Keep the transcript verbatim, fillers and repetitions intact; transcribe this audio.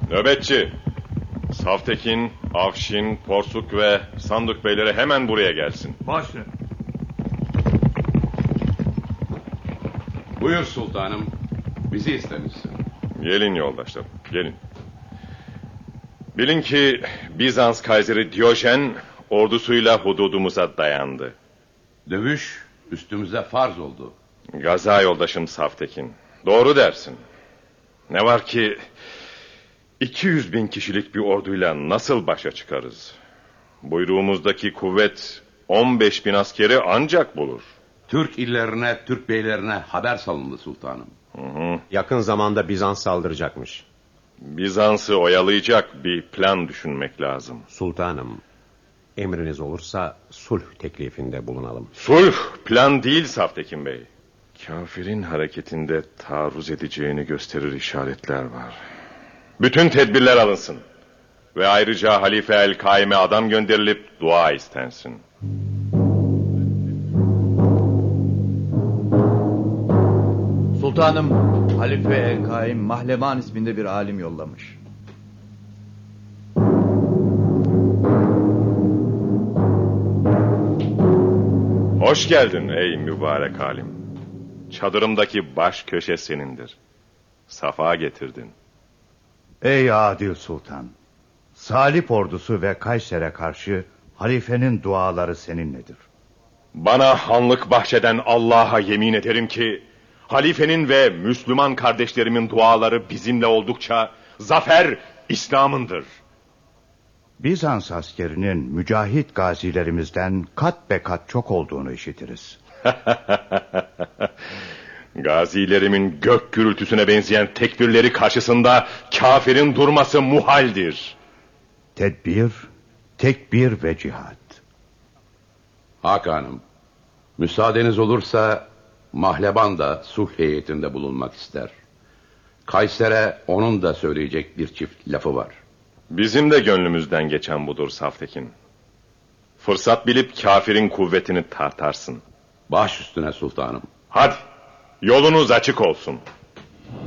Nöbetçi, Saftekin, Afşin, Porsuk ve Sandık beyleri hemen buraya gelsin. Başla. Buyur sultanım. Bizi istemişsin. Gelin yoldaşlar, gelin. Bilin ki Bizans Kayseri Diyojen ordusuyla hududumuza dayandı. Dövüş üstümüze farz oldu. Gaza yoldaşım Saftekin, doğru dersin. Ne var ki iki yüz bin kişilik bir orduyla nasıl başa çıkarız? Buyruğumuzdaki kuvvet on beş bin askeri ancak bulur. Türk illerine, Türk beylerine haber salındı sultanım. Hı hı. Yakın zamanda Bizans saldıracakmış. Bizans'ı oyalayacak bir plan düşünmek lazım. Sultanım, emriniz olursa sulh teklifinde bulunalım. Sulh plan değil Saftekin Bey. Kafirin hareketinde taarruz edeceğini gösterir işaretler var. Bütün tedbirler alınsın. Ve ayrıca Halife el Kaim'e adam gönderilip dua istensin. Sultanım, Halife el Kaim Mahleman isminde bir alim yollamış. Hoş geldin ey mübarek alim. Çadırımdaki baş köşe senindir. Safa getirdin. Ey adil sultan, Salip ordusu ve Kayser'e karşı halifenin duaları seninledir. Bana hanlık bahşeden Allah'a yemin ederim ki halifenin ve Müslüman kardeşlerimin duaları bizimle oldukça zafer İslam'ındır. Bizans askerinin mücahit gazilerimizden kat be kat çok olduğunu işitiriz. Gazilerimin gök gürültüsüne benzeyen tekbirleri karşısında kafirin durması muhaldir. Tedbir, tekbir ve cihat. Hakanım, müsaadeniz olursa Mahleban da sulh heyetinde bulunmak ister. Kayser'e onun da söyleyecek bir çift lafı var. Bizim de gönlümüzden geçen budur Saftekin. Fırsat bilip kafirin kuvvetini tartarsın. Baş üstüne sultanım. Hadi, yolunuz açık olsun.